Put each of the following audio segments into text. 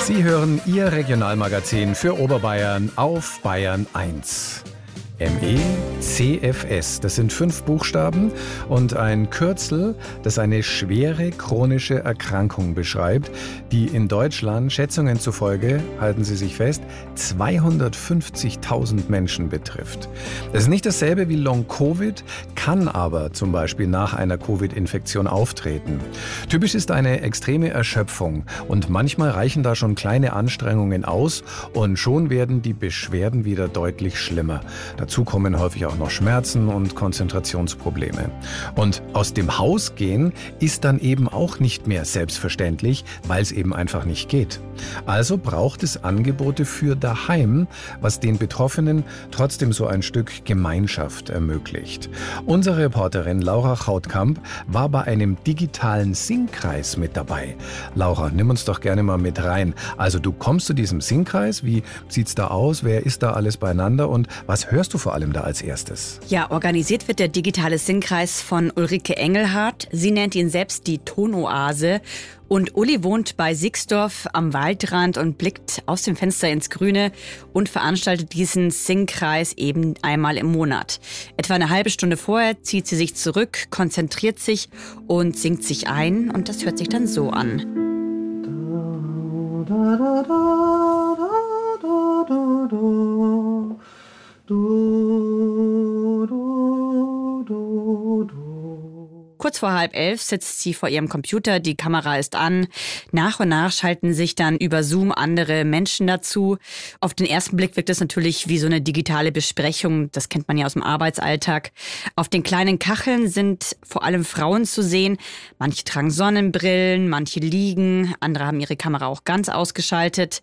Sie hören Ihr Regionalmagazin für Oberbayern auf Bayern 1. MECFS, das sind 5 Buchstaben und ein Kürzel, das eine schwere chronische Erkrankung beschreibt, die in Deutschland Schätzungen zufolge, halten Sie sich fest, 250.000 Menschen betrifft. Das ist nicht dasselbe wie Long-Covid, kann aber zum Beispiel nach einer Covid-Infektion auftreten. Typisch ist eine extreme Erschöpfung und manchmal reichen da schon kleine Anstrengungen aus und schon werden die Beschwerden wieder deutlich schlimmer. Dazu kommen häufig auch noch Schmerzen und Konzentrationsprobleme. Und aus dem Haus gehen ist dann eben auch nicht mehr selbstverständlich, weil es eben einfach nicht geht. Also braucht es Angebote für daheim, was den Betroffenen trotzdem so ein Stück Gemeinschaft ermöglicht. Unsere Reporterin Laura Chautkamp war bei einem digitalen Singkreis mit dabei. Laura, nimm uns doch gerne mal mit rein. Also du kommst zu diesem Singkreis, wie sieht's da aus, wer ist da alles beieinander und was hörst du vor allem da als erstes? Ja, organisiert wird der digitale Singkreis von Ulrike Engelhardt. Sie nennt ihn selbst die Tonoase. Und Uli wohnt bei Sixdorf am Waldrand und blickt aus dem Fenster ins Grüne und veranstaltet diesen Singkreis eben einmal im Monat. Etwa eine halbe Stunde vorher zieht sie sich zurück, konzentriert sich und singt sich ein. Und das hört sich dann so an. Kurz vor 10:30 sitzt sie vor ihrem Computer, die Kamera ist an. Nach und nach schalten sich dann über Zoom andere Menschen dazu. Auf den ersten Blick wirkt es natürlich wie so eine digitale Besprechung. Das kennt man ja aus dem Arbeitsalltag. Auf den kleinen Kacheln sind vor allem Frauen zu sehen. Manche tragen Sonnenbrillen, manche liegen, andere haben ihre Kamera auch ganz ausgeschaltet.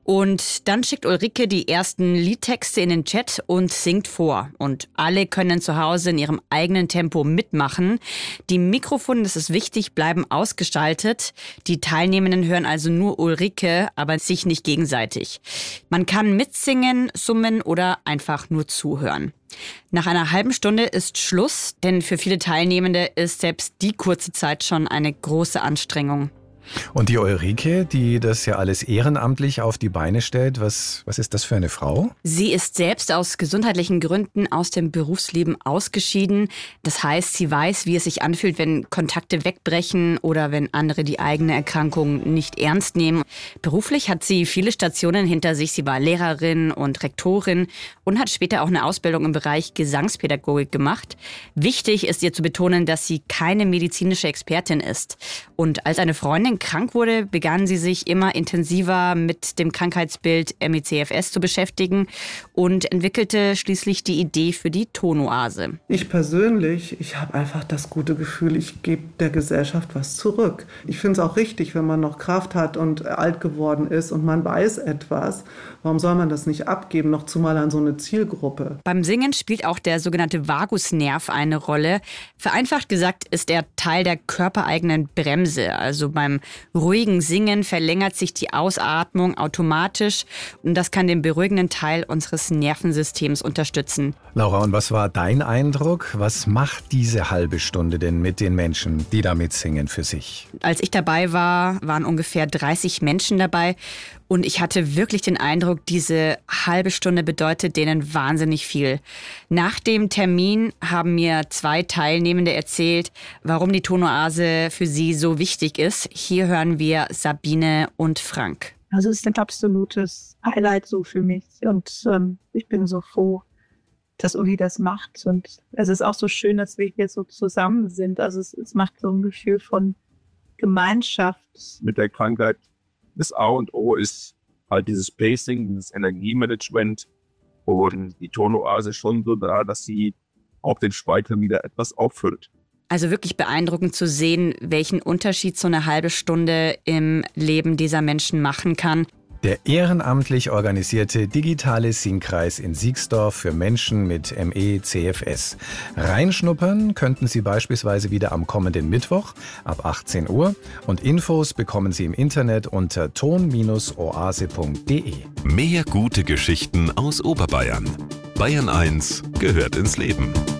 Und dann schickt Ulrike die ersten Liedtexte in den Chat und singt vor. Und alle können zu Hause in ihrem eigenen Tempo mitmachen. Die Mikrofone, das ist wichtig, bleiben ausgeschaltet. Die Teilnehmenden hören also nur Ulrike, aber sich nicht gegenseitig. Man kann mitsingen, summen oder einfach nur zuhören. Nach einer halben Stunde ist Schluss, denn für viele Teilnehmende ist selbst die kurze Zeit schon eine große Anstrengung. Und die Ulrike, die das ja alles ehrenamtlich auf die Beine stellt, was ist das für eine Frau? Sie ist selbst aus gesundheitlichen Gründen aus dem Berufsleben ausgeschieden. Das heißt, sie weiß, wie es sich anfühlt, wenn Kontakte wegbrechen oder wenn andere die eigene Erkrankung nicht ernst nehmen. Beruflich hat sie viele Stationen hinter sich. Sie war Lehrerin und Rektorin und hat später auch eine Ausbildung im Bereich Gesangspädagogik gemacht. Wichtig ist ihr zu betonen, dass sie keine medizinische Expertin ist. Und als eine Freundin krank wurde, begann sie sich immer intensiver mit dem Krankheitsbild MECFS zu beschäftigen und entwickelte schließlich die Idee für die Tonoase. Ich persönlich, ich habe einfach das gute Gefühl, ich gebe der Gesellschaft was zurück. Ich finde es auch richtig, wenn man noch Kraft hat und alt geworden ist und man weiß etwas. Warum soll man das nicht abgeben, noch zumal an so eine Zielgruppe? Beim Singen spielt auch der sogenannte Vagusnerv eine Rolle. Vereinfacht gesagt ist er Teil der körpereigenen Bremse. Also beim ruhigen Singen verlängert sich die Ausatmung automatisch und das kann den beruhigenden Teil unseres Nervensystems unterstützen. Laura, und was war dein Eindruck? Was macht diese halbe Stunde denn mit den Menschen, die da mitsingen für sich? Als ich dabei war, waren ungefähr 30 Menschen dabei und ich hatte wirklich den Eindruck, diese halbe Stunde bedeutet denen wahnsinnig viel. Nach dem Termin haben mir 2 Teilnehmende erzählt, warum die Tonoase für sie so wichtig ist. Hier hören wir Sabine und Frank. Also es ist ein absolutes Highlight so für mich und ich bin so froh, dass Uli das macht und es ist auch so schön, dass wir hier so zusammen sind. Also es macht so ein Gefühl von Gemeinschaft. Mit der Krankheit das A und O ist halt dieses Pacing, dieses Energiemanagement und die Tonoase schon so da, dass sie auch den Speicher wieder etwas auffüllt. Also wirklich beeindruckend zu sehen, welchen Unterschied so eine halbe Stunde im Leben dieser Menschen machen kann. Der ehrenamtlich organisierte digitale Singkreis in Sixdorf für Menschen mit MECFS. Reinschnuppern könnten Sie beispielsweise wieder am kommenden Mittwoch ab 18 Uhr und Infos bekommen Sie im Internet unter ton-oase.de. Mehr gute Geschichten aus Oberbayern. Bayern 1 gehört ins Leben.